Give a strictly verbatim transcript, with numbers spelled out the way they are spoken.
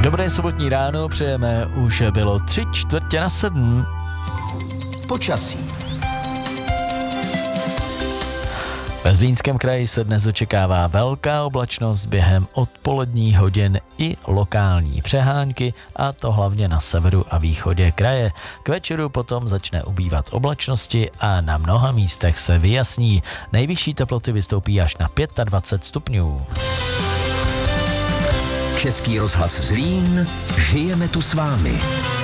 Dobré sobotní ráno přejeme, už bylo tři čtvrtě na sedm. Počasí. Ve Zlínském kraji se dnes očekává velká oblačnost během odpoledních hodin i lokální přehánky, a to hlavně na severu a východě kraje. K večeru potom začne ubývat oblačnosti a na mnoha místech se vyjasní. Nejvyšší teploty vystoupí až na dvacet pět stupňů. Český rozhlas Zlín, žijeme tu s vámi.